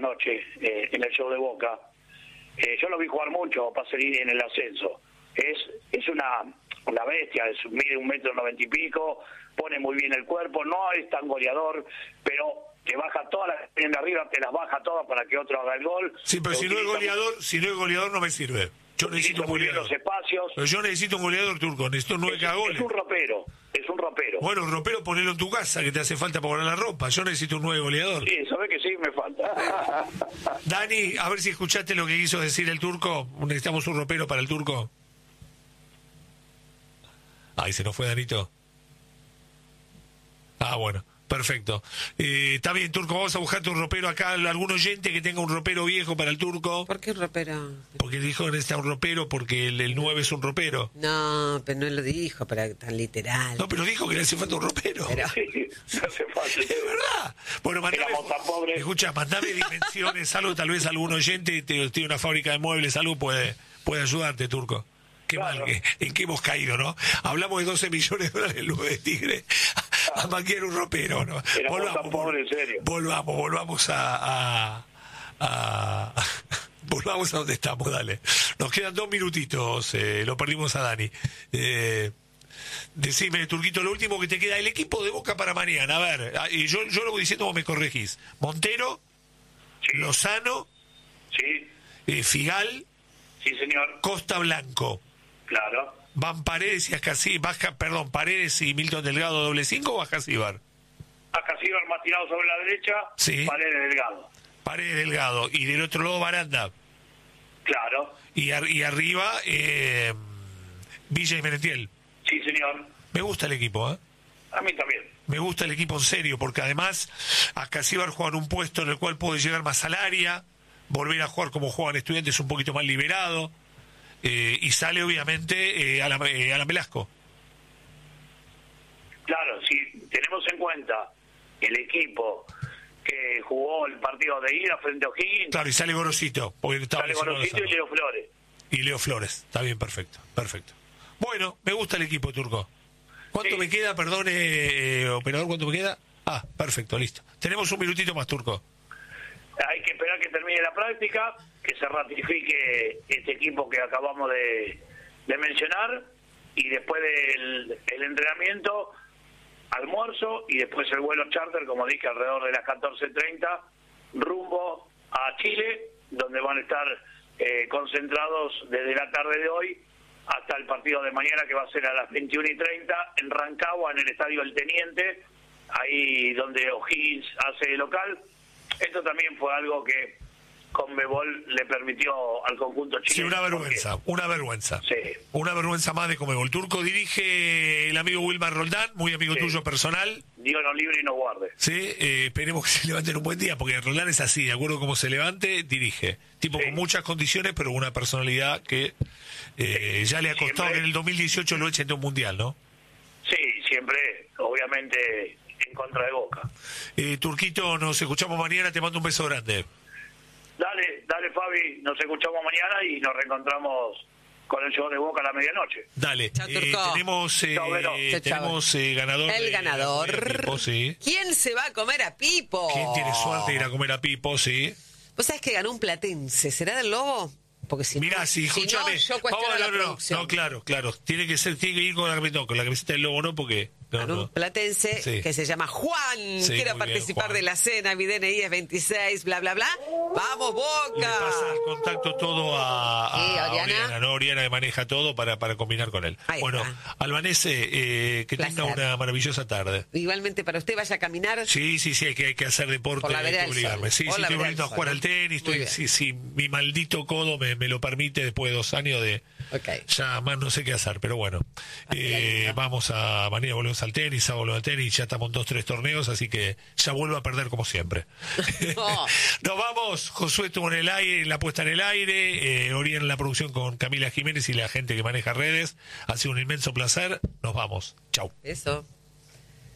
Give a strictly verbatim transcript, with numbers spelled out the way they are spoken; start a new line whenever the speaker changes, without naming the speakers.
anoche eh, en el show de Boca. Eh, yo lo vi jugar mucho a Pacerini en el ascenso. Es es una, una bestia, es, mide un metro noventa y pico, pone muy bien el cuerpo, no es tan goleador, pero te baja todas las que vienen de arriba, te las baja todas para que otro haga el gol.
Sí, pero si no es goleador, si no es goleador no me sirve. Yo necesito un goleador.
Los espacios.
Pero yo necesito un goleador, Turco, necesito nueve cagoles.
Es un ropero, es un ropero.
Bueno, un ropero ponelo en tu casa, que te hace falta para poner la ropa. Yo necesito un nueve goleador.
Sí, sabés que sí, me falta.
Dani, a ver si escuchaste lo que quiso decir el Turco. Necesitamos un ropero para el Turco. Ahí se nos fue Danito. Ah, bueno. Perfecto. Eh, está bien, Turco, vamos a buscarte un ropero acá, algún oyente que tenga un ropero viejo para el Turco.
¿Por qué un ropero?
Porque dijo que necesita un ropero, porque el, el nueve es un ropero.
No, pero no lo dijo, pero tan literal.
No, pero dijo que le hace falta un ropero.
Pero...
Sí, no hace falta.
Es verdad. Bueno, mandame,
Éramos tan pobres.
escucha, mandame dimensiones, algo, tal vez algún oyente te- tiene una fábrica de muebles, algo puede, puede ayudarte, Turco. Qué
Claro.
mal, que, en qué hemos caído, ¿no? Hablamos de doce millones de dólares el nueve de Tigre. A maquiar un ropero, ¿no?
Éramos tan pobres, en serio.
Volvamos, volvamos a... a, a volvamos a donde estamos, dale. Nos quedan dos minutitos, eh, lo perdimos a Dani. Eh, decime, Turquito, lo último que te queda, el equipo de Boca para mañana, a ver, ah, y yo, yo lo voy diciendo, vos me corregís. Montero,
Sí.
Lozano,
Sí,
eh, Figal,
sí, señor.
Costa Blanco.
Claro.
¿Van Paredes y Ascasí, baja, perdón, Paredes y Milton Delgado doble cinco o Ascasíbar?
Acasíbar más tirado sobre la derecha,
Sí.
Paredes Delgado.
Paredes Delgado. Y del otro lado Baranda.
Claro.
Y, ar- y arriba eh, Villa y Merentiel.
Sí, señor.
Me gusta el equipo, ¿eh?
A mí también.
Me gusta el equipo en serio, porque además Ascasíbar juega en un puesto en el cual puede llegar más al área, volver a jugar como juegan Estudiantes un poquito más liberado, eh, y sale obviamente eh, Alan, eh, Alan Velasco.
Claro, si tenemos en cuenta el equipo que jugó el partido de ida frente a O'Higgins,
Claro, y sale Gorosito, porque estaba
sale
lesionado
Gorosito y
Lozano.
Leo Flores.
Y Leo Flores, está bien, perfecto, perfecto. Bueno, me gusta el equipo, Turco. ¿Cuánto
Sí.
me queda, perdón, eh, eh, operador, cuánto me queda? Ah, perfecto, listo. Tenemos un minutito más, Turco.
Hay que esperar que termine la práctica, que se ratifique este equipo que acabamos de, de mencionar, y después del el entrenamiento, almuerzo, y después el vuelo charter, como dije, alrededor de las catorce treinta, rumbo a Chile, donde van a estar eh, concentrados desde la tarde de hoy hasta el partido de mañana, que va a ser a las veintiuna y treinta en Rancagua, en el Estadio El Teniente, ahí donde O'Higgins hace local. Esto también fue algo que Conmebol le permitió al conjunto chileno.
Sí, una vergüenza, una vergüenza.
Sí.
Una vergüenza más de Conmebol. Turco, dirige el amigo Wilmar Roldán, muy amigo
Sí.
tuyo personal.
Dios nos libre y nos guarde.
Sí, eh, esperemos que se levanten un buen día, porque Roldán es así, de acuerdo a cómo se levante, dirige. Tipo
Sí.
con muchas condiciones, pero una personalidad que eh, ya le ha costado
Siempre.
que en el dos mil dieciocho lo echen de un mundial, ¿no?
Sí, siempre, obviamente, en contra de Boca.
Eh, Turquito, nos escuchamos mañana, te mando un beso grande.
Dale, dale Fabi, nos escuchamos mañana y nos reencontramos con el show de Boca a la medianoche.
Dale,
Chao,
eh,
Turco.
tenemos, eh,
Chao, Vero.
Chao, chao.
tenemos eh, ganador.
El
de la
ganador.
comida Pipo, sí.
¿Quién se va a comer a Pipo?
¿Quién tiene suerte de ir a comer a Pipo? Sí.
¿Vos sabés que ganó un platense? ¿Será del Lobo? Porque si
Mirá,
no,
si,
si
escúchame.
no, yo cuestiono
Vamos,
la
no, no, no,
producción.
no, claro, claro. Tiene que ser, tiene que ir con la camiseta, no, con la camiseta del Lobo, no, porque. No,
Ganó
no.
un platense
Sí.
que se llama Juan.
Sí,
Quiere
muy bien,
participar
Juan.
de la cena. Mi D N I es veintiséis, bla, bla, bla. ¡Vamos,
Le
Boca!
pasa el contacto todo a, a
Sí, Oriana.
Oriana, ¿no? Oriana que maneja todo para, para combinar con él.
Ahí
Bueno,
está.
Albanese, eh, que
Placer.
tenga una maravillosa tarde.
Igualmente para usted, vaya a caminar.
Sí, sí, sí, hay que, hay que hacer deporte,
Por la
hay
vereda
que
del
obligarme.
sol.
Sí,
Por
sí,
la
estoy
vereda
volviendo a
del
jugar
sol.
al tenis,
Muy
estoy,
bien.
sí, sí, mi maldito codo me, me lo permite después de dos años de
Ok.
ya más no sé qué hacer, pero bueno. Eh,
lindo.
vamos a, mañana volvemos al tenis, sábado volvemos al tenis, ya estamos en dos, tres torneos, así que ya vuelvo a perder como siempre.
No.
Nos vamos, Josué estuvo en el aire, la puesta en el aire, eh, Orián en la producción con Camila Jiménez y la gente que maneja redes. Ha sido un inmenso placer, nos vamos, chau.
Eso.